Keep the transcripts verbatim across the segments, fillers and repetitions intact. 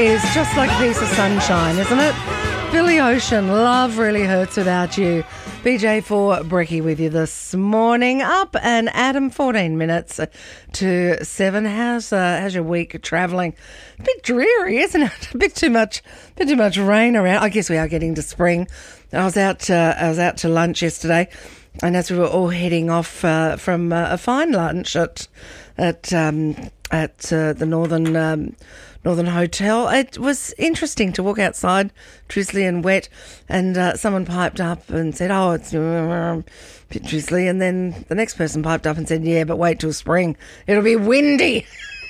is just like a piece of sunshine, isn't it? Billy Ocean, Love Really Hurts Without You. B J for Brekkie with you this morning. Up and Adam, fourteen minutes to seven. How's uh, how's your week travelling? A bit dreary, isn't it? A bit too much, a bit too much rain around. I guess we are getting to spring. I was out, uh, I was out to lunch yesterday, and as we were all heading off uh, from uh, a fine lunch at at um, at uh, the Northern. Um, Northern Hotel. It was interesting to walk outside, drizzly and wet, and uh, someone piped up and said, oh, it's a bit drizzly, and then the next person piped up and said, yeah, but wait till spring. It'll be windy.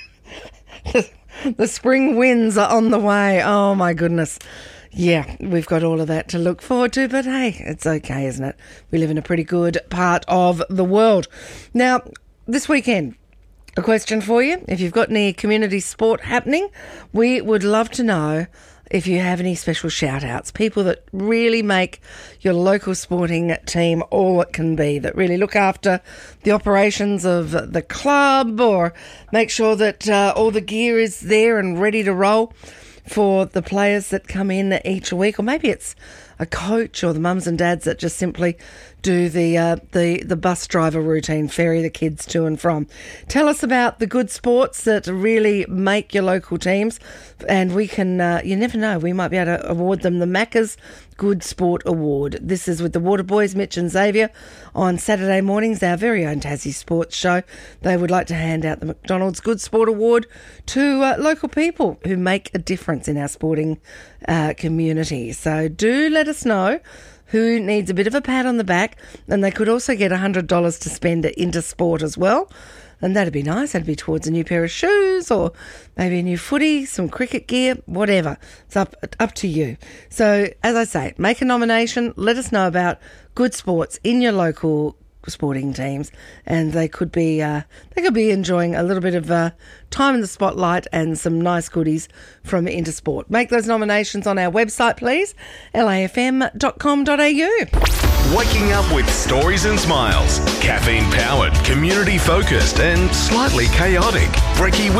the, the spring winds are on the way. Oh, my goodness. Yeah, we've got all of that to look forward to, but hey, it's okay, isn't it? We live in a pretty good part of the world. Now, this weekend, a question for you. If you've got any community sport happening, we would love to know if you have any special shout-outs, people that really make your local sporting team all it can be, that really look after the operations of the club or make sure that uh, all the gear is there and ready to roll for the players that come in each week. Or maybe it's a coach or the mums and dads that just simply do the uh, the the bus driver routine, ferry the kids to and from. Tell us about the good sports that really make your local teams, and we can, uh, you never know, we might be able to award them the Macca's Good Sport Award. This is with the Water Boys, Mitch and Xavier, on Saturday mornings, our very own Tassie Sports Show. They would like to hand out the McDonald's Good Sport Award to uh, local people who make a difference in our sporting uh, community. So do let us know who needs a bit of a pat on the back, and they could also get one hundred dollars to spend into sport as well. And that'd be nice. That'd be towards a new pair of shoes or maybe a new footy, some cricket gear, whatever. It's up up to you. So, as I say, make a nomination. Let us know about good sports in your local sporting teams, and they could be uh, they could be enjoying a little bit of uh, time in the spotlight and some nice goodies from Intersport. Make those nominations on our website, please, l a f m dot com dot a u. Waking up with stories and smiles. Caffeine powered, community focused, and slightly chaotic. Brekkie with